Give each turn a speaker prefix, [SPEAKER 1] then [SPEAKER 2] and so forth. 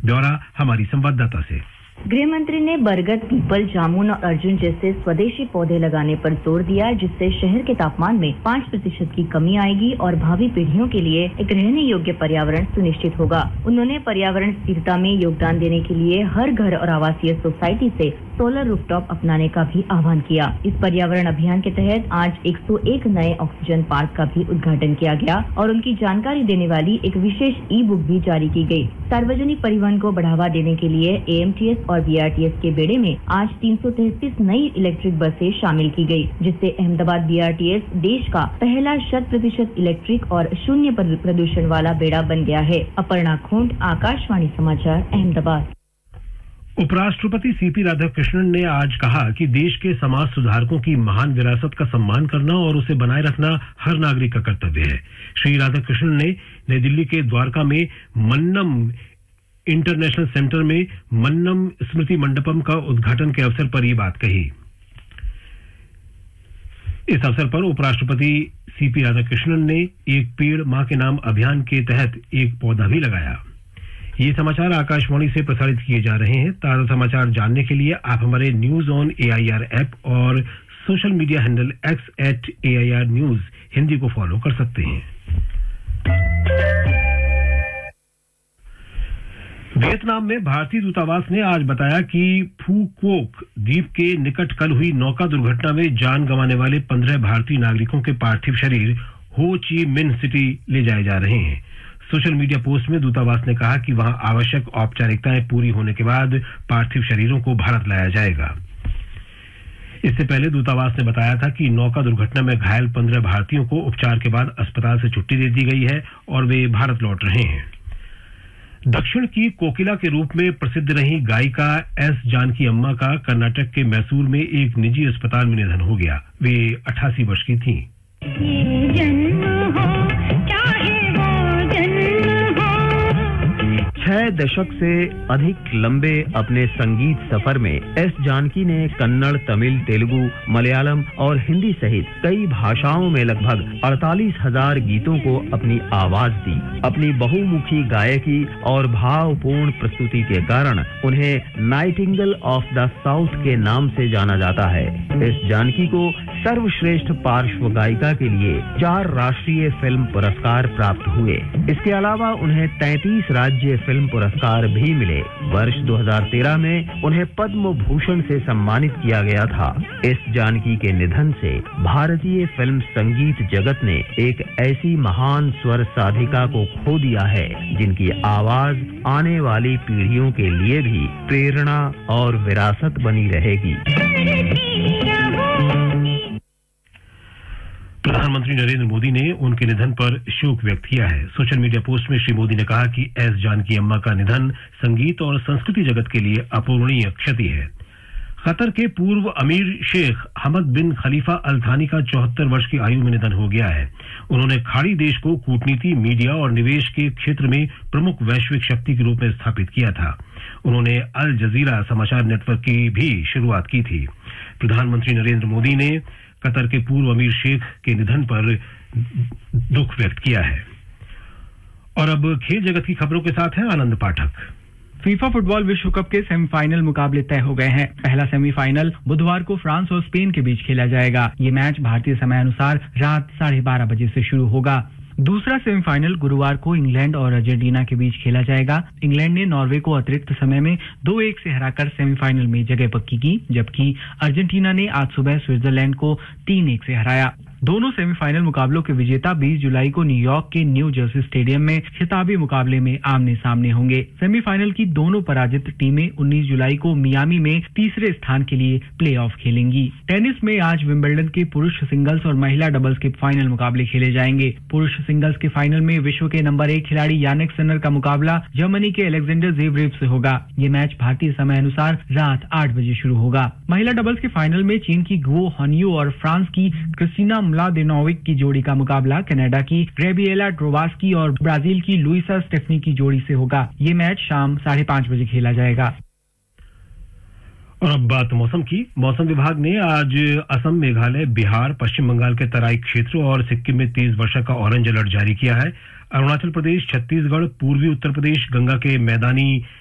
[SPEAKER 1] ब्यौरा हमारी संवाददाता से।
[SPEAKER 2] गृह मंत्री ने बरगद, पीपल, जामुन और अर्जुन जैसे स्वदेशी पौधे लगाने पर जोर दिया, जिससे शहर के तापमान में 5% की कमी आएगी और भावी पीढ़ियों के लिए एक रहने योग्य पर्यावरण सुनिश्चित होगा। उन्होंने पर्यावरण स्थिरता में योगदान देने के लिए हर घर और आवासीय सोसाइटी से सोलर रूफटॉप अपनाने का भी आह्वान किया। इस पर्यावरण अभियान के तहत आज 101 नए ऑक्सीजन पार्क का भी उद्घाटन किया गया और उनकी जानकारी देने वाली एक विशेष ई बुक भी जारी की गई। सार्वजनिक परिवहन को बढ़ावा देने के लिए AMTS और BRTS के बेड़े में आज 333 नई इलेक्ट्रिक बसें शामिल की गई, जिससे अहमदाबाद BRTS देश का पहला 100% इलेक्ट्रिक और शून्य प्रदूषण वाला बेड़ा बन गया है। अपर्णा खोंड, आकाशवाणी समाचार, अहमदाबाद।
[SPEAKER 1] उपराष्ट्रपति CP राधाकृष्णन ने आज कहा कि देश के समाज सुधारकों की महान विरासत का सम्मान करना और उसे बनाए रखना हर नागरिक का कर्तव्य है। श्री राधाकृष्णन ने नई दिल्ली के द्वारका में मन्नम इंटरनेशनल सेंटर में मन्नम स्मृति मंडपम का उद्घाटन के अवसर पर ये बात कही। इस अवसर पर उपराष्ट्रपति CP राधाकृष्णन ने एक पेड़ मां के नाम अभियान के तहत एक पौधा भी लगाया। ये समाचार आकाशवाणी से प्रसारित किए जा रहे हैं। ताजा समाचार जानने के लिए आप हमारे न्यूज ऑन AIR ऐप और social media handle X @AIR News Hindi को फॉलो कर सकते हैं। वियतनाम में भारतीय दूतावास ने आज बताया कि फू क्वोक द्वीप के निकट कल हुई नौका दुर्घटना में जान गंवाने वाले 15 भारतीय नागरिकों के पार्थिव शरीर हो ची मिन्ह सिटी ले जाए जा रहे हैं। सोशल मीडिया पोस्ट में दूतावास ने कहा कि वहां आवश्यक औपचारिकताएं पूरी होने के बाद पार्थिव शरीरों को भारत लाया जाएगा। इससे पहले दूतावास ने बताया था कि नौका दुर्घटना में घायल 15 भारतीयों को उपचार के बाद अस्पताल से छुट्टी दे दी गई है और वे भारत लौट रहे हैं। दक्षिण की कोकिला के रूप में प्रसिद्ध रही गायिका S जानकी अम्मा का कर्नाटक के मैसूर में एक निजी अस्पताल में निधन हो गया। वे 88 वर्ष की थीं।
[SPEAKER 3] 6 दशक से अधिक लंबे अपने संगीत सफर में S जानकी ने कन्नड़, तमिल, तेलुगु, मलयालम और हिंदी सहित कई भाषाओं में लगभग 48,000 गीतों को अपनी आवाज दी। अपनी बहुमुखी गायकी और भावपूर्ण प्रस्तुति के कारण उन्हें नाइटिंगेल ऑफ द साउथ के नाम से जाना जाता है। S जानकी को सर्वश्रेष्ठ पार्श्व गायिका के लिए 4 राष्ट्रीय फिल्म पुरस्कार प्राप्त हुए। इसके अलावा उन्हें 33 राज्य फिल्म पुरस्कार भी मिले। वर्ष 2013 में उन्हें पद्म भूषण से सम्मानित किया गया था। S जानकी के निधन से भारतीय फिल्म संगीत जगत ने एक ऐसी महान स्वर साधिका को खो दिया है जिनकी आवाज आने वाली पीढ़ियों के लिए भी प्रेरणा और विरासत बनी रहेगी।
[SPEAKER 1] प्रधानमंत्री नरेंद्र मोदी ने उनके निधन पर शोक व्यक्त किया है। सोशल मीडिया पोस्ट में श्री मोदी ने कहा कि S जानकी अम्मा का निधन संगीत और संस्कृति जगत के लिए अपूरणीय क्षति है। कतर के पूर्व अमीर शेख हमद बिन खलीफा अल थानी का 74 वर्ष की आयु में निधन हो गया है। उन्होंने खाड़ी देश को कूटनीति, मीडिया और निवेश के क्षेत्र में प्रमुख वैश्विक शक्ति के रूप में स्थापित किया था। उन्होंने अल जजीरा समाचार नेटवर्क की भी शुरुआत की थी। प्रधानमंत्री नरेंद्र मोदी ने कतर के पूर्व अमीर शेख के निधन पर दुख व्यक्त किया है। और अब खेल जगत की खबरों के साथ हैं आनंद पाठक।
[SPEAKER 4] फीफा फुटबॉल विश्व कप के सेमीफाइनल मुकाबले तय हो गए हैं। पहला सेमीफाइनल बुधवार को फ्रांस और स्पेन के बीच खेला जाएगा। ये मैच भारतीय समय अनुसार रात 12:30 बजे से शुरू होगा। दूसरा सेमीफाइनल गुरुवार को इंग्लैंड और अर्जेंटीना के बीच खेला जाएगा। इंग्लैंड ने नॉर्वे को अतिरिक्त समय में 2-1 से हराकर सेमीफाइनल में जगह पक्की की, जबकि अर्जेंटीना ने आज सुबह स्विट्जरलैंड को 3-1 से हराया। दोनों सेमीफाइनल मुकाबलों के विजेता 20 जुलाई को न्यूयॉर्क के न्यू जर्सी स्टेडियम में खिताबी मुकाबले में आमने सामने होंगे। सेमीफाइनल की दोनों पराजित टीमें 19 जुलाई को मियामी में तीसरे स्थान के लिए प्लेऑफ खेलेंगी। टेनिस में आज विंबलडन के पुरुष सिंगल्स और महिला डबल्स के फाइनल मुकाबले खेले जाएंगे। पुरुष सिंगल्स के फाइनल में विश्व के नंबर 1 खिलाड़ी यानिक सिनर का मुकाबला जर्मनी के अलेक्जेंडर ज़वेरेव से होगा। ये मैच भारतीय समय अनुसार रात 8 बजे शुरू होगा। महिला डबल्स के फाइनल में चीन की गुओ हनियो और फ्रांस की क्रिस्टीना म्लादेनोविक की जोड़ी का मुकाबला कनाडा की ग्रेबिएला ड्रोवास्की और ब्राजील की लुइसा स्टेफनी की जोड़ी से होगा। ये मैच शाम 5:30 बजे खेला जाएगा।
[SPEAKER 1] और अब बात मौसम की। मौसम विभाग ने आज असम, मेघालय, बिहार, पश्चिम बंगाल के तराई क्षेत्रों और सिक्किम में तेज वर्षा का ऑरेंज अलर्ट जारी किया है। अरुणाचल प्रदेश, छत्तीसगढ़, पूर्वी उत्तर प्रदेश, गंगा के मैदानी